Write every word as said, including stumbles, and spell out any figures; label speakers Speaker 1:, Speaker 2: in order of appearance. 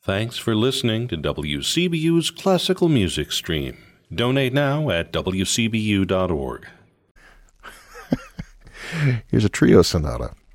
Speaker 1: Thanks for listening to W C B U's Classical Music Stream. Donate now at w c b u dot org.
Speaker 2: Here's a trio sonata.